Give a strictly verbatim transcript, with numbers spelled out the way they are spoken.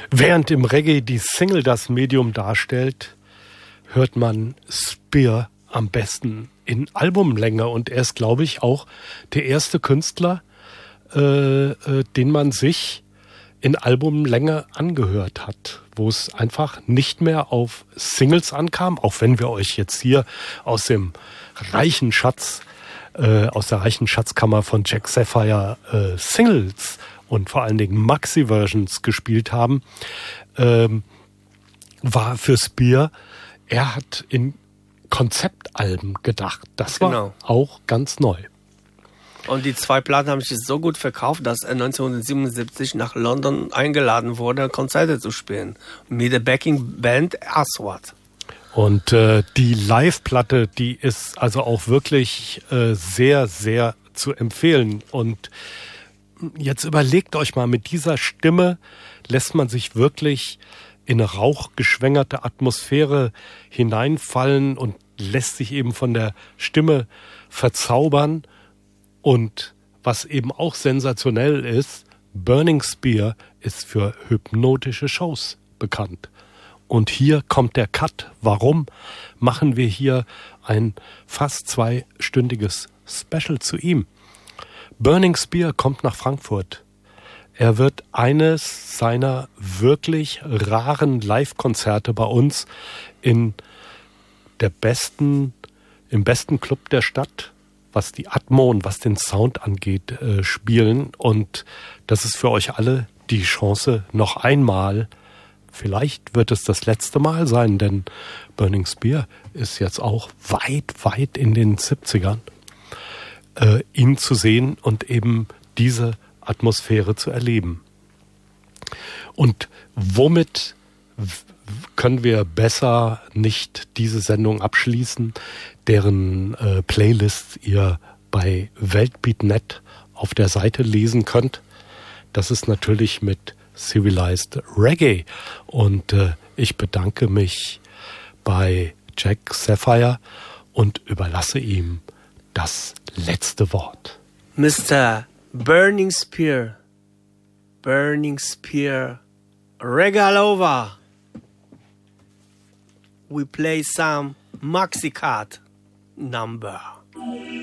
Während im Reggae die Single das Medium darstellt, hört man Spear am besten in Albumlänge. Und er ist, glaube ich, auch der erste Künstler, äh, äh, den man sich in Albumlänge angehört hat, wo es einfach nicht mehr auf Singles ankam, auch wenn wir euch jetzt hier aus dem reichen Schatz, äh, aus der reichen Schatzkammer von Jack Sapphire äh, Singles und vor allen Dingen Maxi-Versions gespielt haben, ähm, war für Spear, er hat in Konzeptalben gedacht. Das war genau. Auch ganz neu. Und die zwei Platten haben sich so gut verkauft, dass er neunzehnhundertsiebenundsiebzig nach London eingeladen wurde, Konzerte zu spielen. Mit der Backing-Band Aswad. Und äh, die Live-Platte, die ist also auch wirklich äh, sehr, sehr zu empfehlen. Und jetzt überlegt euch mal, mit dieser Stimme lässt man sich wirklich in eine rauchgeschwängerte Atmosphäre hineinfallen und lässt sich eben von der Stimme verzaubern. Und was eben auch sensationell ist, Burning Spear ist für hypnotische Shows bekannt. Und hier kommt der Cut. Warum machen wir hier ein fast zweistündiges Special zu ihm? Burning Spear kommt nach Frankfurt. Er wird eines seiner wirklich raren Live-Konzerte bei uns in der besten, im besten Club der Stadt, was die Atmo und was den Sound angeht, äh, spielen. Und das ist für euch alle die Chance, noch einmal, vielleicht wird es das letzte Mal sein, denn Burning Spear ist jetzt auch weit, weit in den siebzigern, äh, ihn zu sehen und eben diese Atmosphäre zu erleben. Und womit können wir besser nicht diese Sendung abschließen, deren äh, Playlist ihr bei weltbeat punkt net auf der Seite lesen könnt. Das ist natürlich mit Civilized Reggae. Und äh, ich bedanke mich bei Jack Sapphire und überlasse ihm das letzte Wort. Mister Burning Spear, Burning Spear, Regalova. We play some Maxi Cut number.